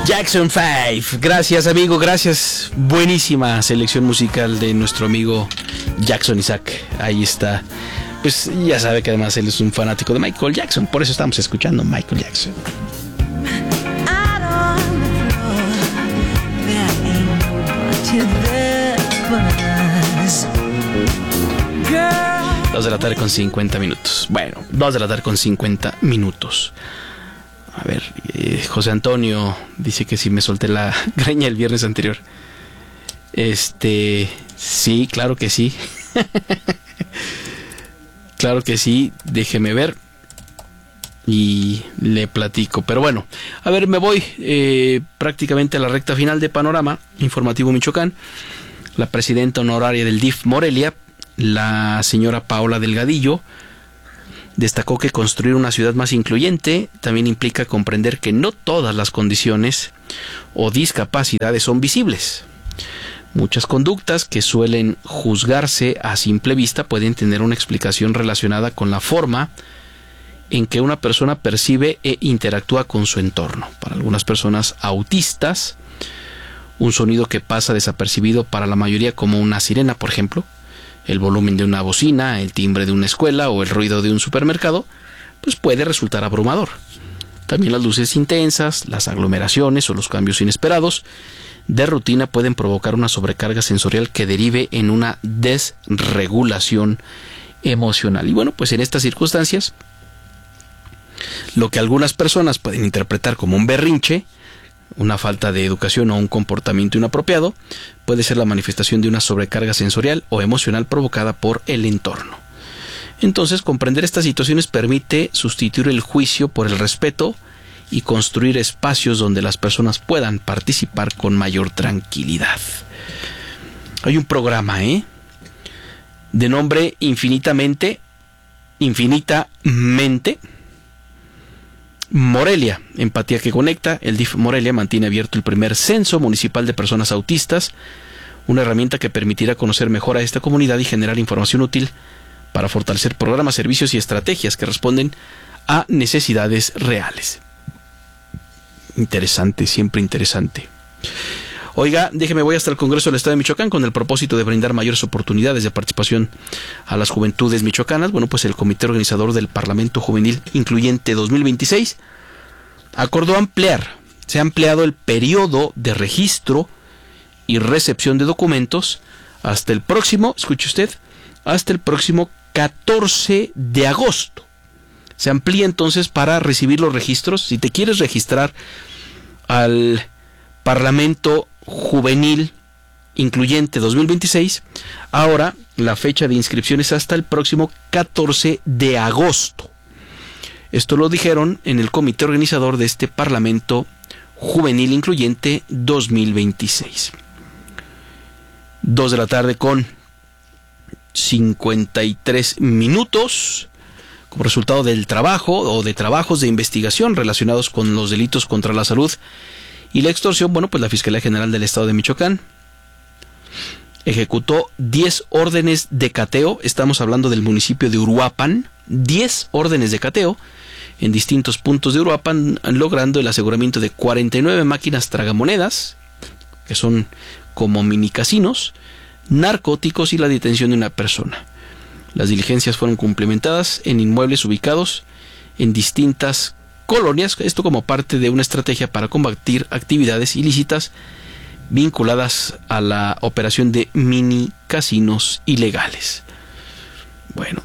Jackson 5. Gracias, amigo, gracias. Buenísima selección musical de nuestro amigo Jackson Isaac. Ahí está. Pues ya sabe que además él es un fanático de Michael Jackson. Por eso estamos escuchando Michael Jackson. Dos de la tarde con 50 minutos. Bueno, 2 de la tarde con 50 minutos. A ver, José Antonio dice que si me solté la greña el viernes anterior. Sí, claro que sí. Claro que sí, déjeme ver y le platico. Pero bueno, a ver, me voy prácticamente a la recta final de Panorama Informativo Michoacán. La presidenta honoraria del DIF Morelia, la señora Paola Delgadillo, destacó que construir una ciudad más incluyente también implica comprender que no todas las condiciones o discapacidades son visibles. Muchas conductas que suelen juzgarse a simple vista pueden tener una explicación relacionada con la forma en que una persona percibe e interactúa con su entorno. Para algunas personas autistas, un sonido que pasa desapercibido para la mayoría como una sirena, por ejemplo, el volumen de una bocina, el timbre de una escuela o el ruido de un supermercado, pues puede resultar abrumador. También las luces intensas, las aglomeraciones o los cambios inesperados de rutina pueden provocar una sobrecarga sensorial que derive en una desregulación emocional. Y bueno, pues en estas circunstancias, lo que algunas personas pueden interpretar como un berrinche, una falta de educación o un comportamiento inapropiado, puede ser la manifestación de una sobrecarga sensorial o emocional provocada por el entorno. Entonces, comprender estas situaciones permite sustituir el juicio por el respeto y construir espacios donde las personas puedan participar con mayor tranquilidad. Hay un programa, de nombre Infinitamente Morelia, Empatía que Conecta. El DIF Morelia mantiene abierto el primer censo municipal de personas autistas, una herramienta que permitirá conocer mejor a esta comunidad y generar información útil para fortalecer programas, servicios y estrategias que responden a necesidades reales. Interesante, siempre interesante. Oiga, déjeme, voy hasta el Congreso del Estado de Michoacán con el propósito de brindar mayores oportunidades de participación a las juventudes michoacanas. Bueno, pues el Comité Organizador del Parlamento Juvenil Incluyente 2026 acordó se ha ampliado el periodo de registro y recepción de documentos hasta el próximo, escuche usted, hasta el próximo 14 de agosto. Se amplía entonces para recibir los registros. Si te quieres registrar al Parlamento Juvenil Incluyente 2026, ahora la fecha de inscripción es hasta el próximo 14 de agosto. Esto lo dijeron en el comité organizador de este Parlamento Juvenil Incluyente 2026. 2 de la tarde con 53 minutos. Como resultado del trabajo o de trabajos de investigación relacionados con los delitos contra la salud y la extorsión, bueno, pues la Fiscalía General del Estado de Michoacán ejecutó 10 órdenes de cateo. Estamos hablando del municipio de Uruapan. 10 órdenes de cateo en distintos puntos de Uruapan, logrando el aseguramiento de 49 máquinas tragamonedas, que son como mini casinos, narcóticos y la detención de una persona. Las diligencias fueron cumplimentadas en inmuebles ubicados en distintas colonias, esto como parte de una estrategia para combatir actividades ilícitas vinculadas a la operación de mini casinos ilegales. Bueno,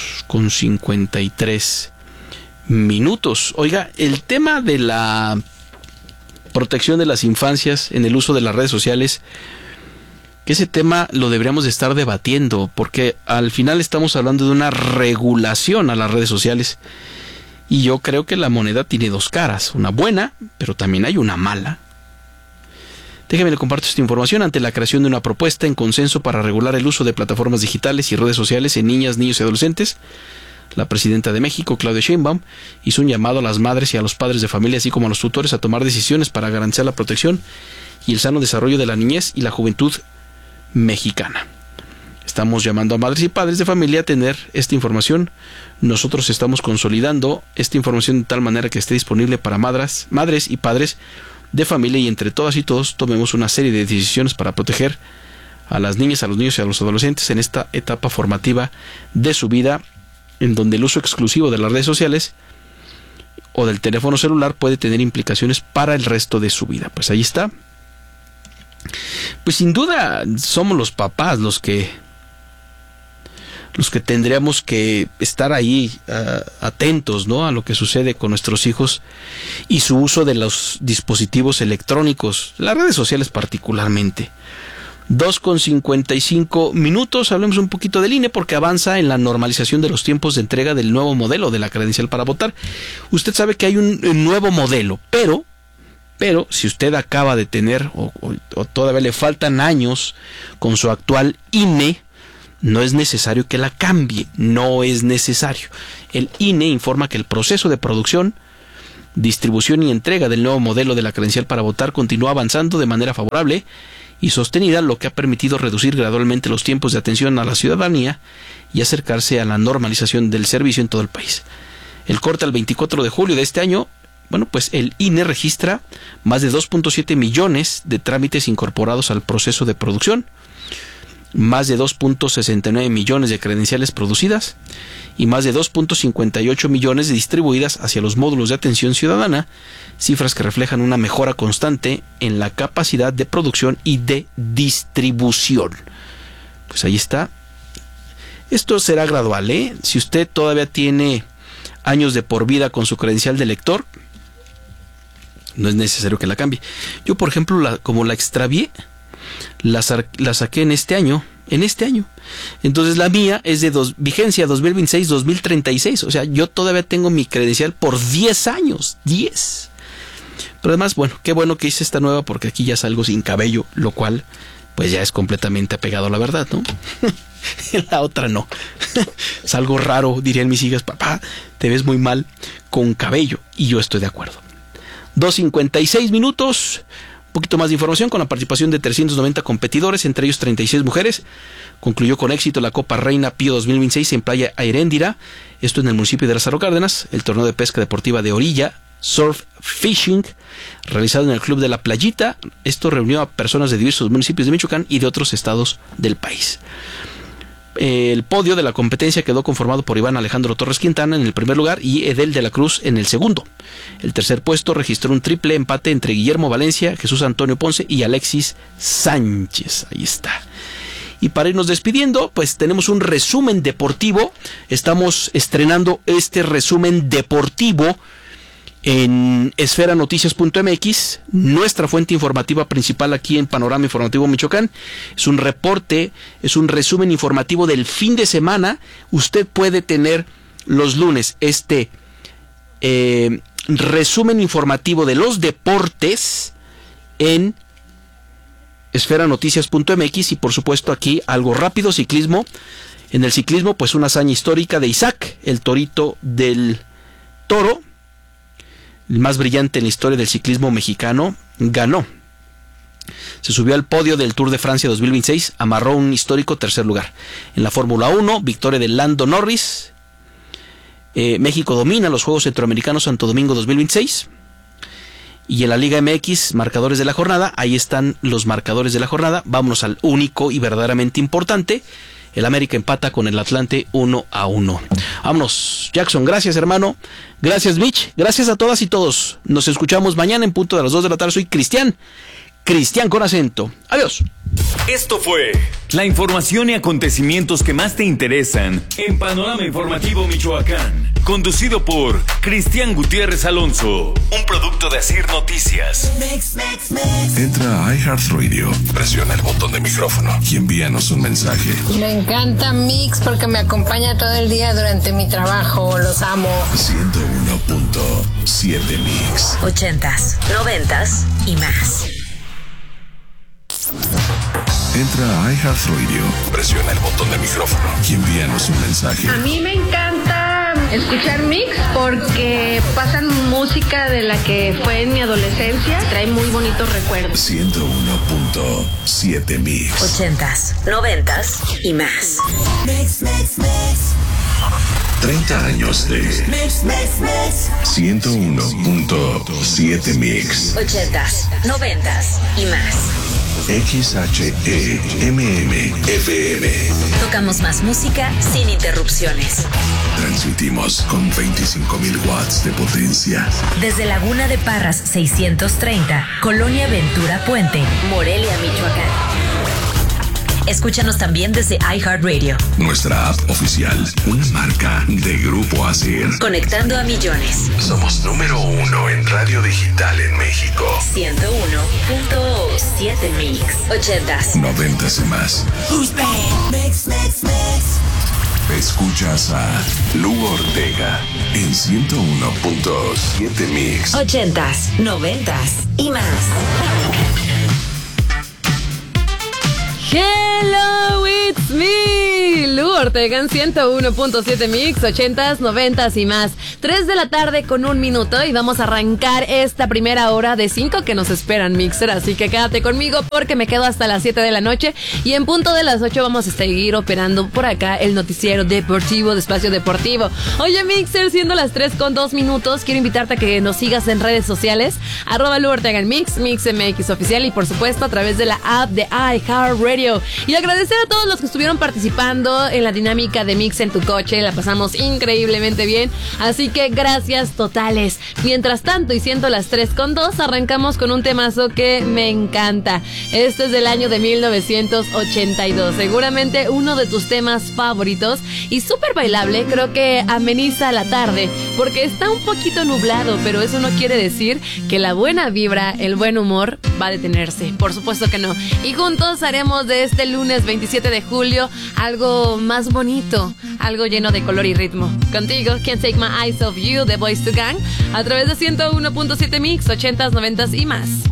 2:53 minutos. Oiga, el tema de la protección de las infancias en el uso de las redes sociales, que ese tema lo deberíamos de estar debatiendo, porque al final estamos hablando de una regulación a las redes sociales. Y yo creo que la moneda tiene dos caras, una buena, pero también hay una mala. Déjeme le comparto esta información. Ante la creación de una propuesta en consenso para regular el uso de plataformas digitales y redes sociales en niñas, niños y adolescentes, la presidenta de México, Claudia Sheinbaum, hizo un llamado a las madres y a los padres de familia, así como a los tutores, a tomar decisiones para garantizar la protección y el sano desarrollo de la niñez y la juventud mexicana. Estamos llamando a madres y padres de familia a tener esta información. Nosotros estamos consolidando esta información de tal manera que esté disponible para madres y padres de familia, y entre todas y todos tomemos una serie de decisiones para proteger a las niñas, a los niños y a los adolescentes en esta etapa formativa de su vida, en donde el uso exclusivo de las redes sociales o del teléfono celular puede tener implicaciones para el resto de su vida. Pues ahí está. Pues sin duda somos los papás los que tendríamos que estar ahí atentos, ¿no?, a lo que sucede con nuestros hijos y su uso de los dispositivos electrónicos, las redes sociales particularmente. 2:55. Hablemos un poquito del INE porque avanza en la normalización de los tiempos de entrega del nuevo modelo de la credencial para votar. Usted sabe que hay un nuevo modelo, pero si usted acaba de tener o todavía le faltan años con su actual INE, no es necesario que la cambie, no es necesario. El INE informa que el proceso de producción, distribución y entrega del nuevo modelo de la credencial para votar continúa avanzando de manera favorable y sostenida, lo que ha permitido reducir gradualmente los tiempos de atención a la ciudadanía y acercarse a la normalización del servicio en todo el país. El corte al 24 de julio de este año, pues el INE registra más de 2.7 millones de trámites incorporados al proceso de producción, más de 2.69 millones de credenciales producidas y más de 2.58 millones distribuidas hacia los módulos de atención ciudadana, cifras que reflejan una mejora constante en la capacidad de producción y de distribución. Pues ahí está. Esto será gradual, ¿eh? Si usted todavía tiene años de por vida con su credencial de lector, no es necesario que la cambie. Yo, por ejemplo, como la extravié, la saqué en este año. Entonces la mía es de vigencia 2026-2036. O sea, yo todavía tengo mi credencial por 10 años. 10. Pero además, qué bueno que hice esta nueva, porque aquí ya salgo sin cabello, lo cual pues ya es completamente apegado a la verdad, ¿no? La otra no. Es algo raro, dirían mis hijas: papá, te ves muy mal con cabello. Y yo estoy de acuerdo. 2:56. Un poquito más de información. Con la participación de 390 competidores, entre ellos 36 mujeres, concluyó con éxito la Copa Reina Pío 2026 en Playa Heréndira, esto en el municipio de Lázaro Cárdenas, el torneo de pesca deportiva de orilla, surf fishing, realizado en el Club de la Playita. Esto reunió a personas de diversos municipios de Michoacán y de otros estados del país. El podio de la competencia quedó conformado por Iván Alejandro Torres Quintana en el primer lugar y Edel de la Cruz en el segundo. El tercer puesto registró un triple empate entre Guillermo Valencia, Jesús Antonio Ponce y Alexis Sánchez. Ahí está. Y para irnos despidiendo, pues tenemos un resumen deportivo. Estamos estrenando este resumen deportivo en esferanoticias.mx, nuestra fuente informativa principal aquí en Panorama Informativo Michoacán. Es un reporte, es un resumen informativo del fin de semana. Usted puede tener los lunes este resumen informativo de los deportes en esferanoticias.mx y por supuesto aquí algo rápido, ciclismo. En el ciclismo, pues una hazaña histórica de Isaac, el torito del Toro, el más brillante en la historia del ciclismo mexicano, ganó. Se subió al podio del Tour de Francia 2026, amarró un histórico tercer lugar. En la Fórmula 1, victoria de Lando Norris. México domina los Juegos Centroamericanos Santo Domingo 2026. Y en la Liga MX, marcadores de la jornada. Ahí están los marcadores de la jornada. Vámonos al único y verdaderamente importante. El América empata con el Atlante 1-1. Vámonos, Jackson. Gracias, hermano. Gracias, Mitch. Gracias a todas y todos. Nos escuchamos mañana en punto de las 2 de la tarde. Soy Cristian con acento. Adiós. Esto fue la información y acontecimientos que más te interesan en Panorama Informativo Michoacán. Conducido por Cristian Gutiérrez Alonso. Un producto de Asir Noticias. Entra a iHeartRadio, presiona el botón de micrófono y envíanos un mensaje. Me encanta Mix porque me acompaña todo el día durante mi trabajo. Los amo. 101.7 Mix. 80s, 90s y más. Entra a iHeartRadio, presiona el botón de micrófono y envíanos un mensaje. A mí me encanta escuchar Mix porque pasan música de la que fue en mi adolescencia. Trae muy bonitos recuerdos. 101.7 Mix. 80s, 90s y más. Mix. 30 años de 101.7 Mix. 80s, 90s y más. XHEMM FM. Tocamos más música sin interrupciones. Transmitimos con 25,000 watts de potencia. Desde Laguna de Parras 630, Colonia Ventura Puente, Morelia, Michoacán. Escúchanos también desde iHeartRadio. Nuestra app oficial, una marca de Grupo ASIR. Conectando a millones. Somos número 1 en radio digital en México. 101.7 Mix. 80s, 90s y más. Escuchas a Lu Ortega en 101.7 Mix. 80s, 90s y más. Hello, it's me, Lu Ortega en 101.7 Mix, 80s, 90s y más. 3 de la tarde con 1 minuto y vamos a arrancar esta primera hora de 5 que nos esperan, Mixer. Así que quédate conmigo porque me quedo hasta las 7 de la noche y en punto de las 8 vamos a seguir operando por acá el noticiero deportivo de Espacio Deportivo. Oye, Mixer, siendo las 3 con 2 minutos, quiero invitarte a que nos sigas en redes sociales, @Lu Ortega en Mix, MixMX Oficial y por supuesto a través de la app de iHeartRadio. Y agradecer a todos los que estuvieron participando en la dinámica de Mix en tu coche. La pasamos increíblemente bien. Así que gracias totales. Mientras tanto, y siendo las 3 con 2, arrancamos con un temazo que me encanta. Este es del año de 1982. Seguramente uno de tus temas favoritos y súper bailable. Creo que ameniza la tarde porque está un poquito nublado, pero eso no quiere decir que la buena vibra, el buen humor va a detenerse. Por supuesto que no. Y juntos haremos de este lunes 27 de julio algo más bonito, algo lleno de color y ritmo. Contigo, Can't Take My Eyes Off You, de Boyz II Gang, a través de 101.7 Mix, 80s, 90s y más.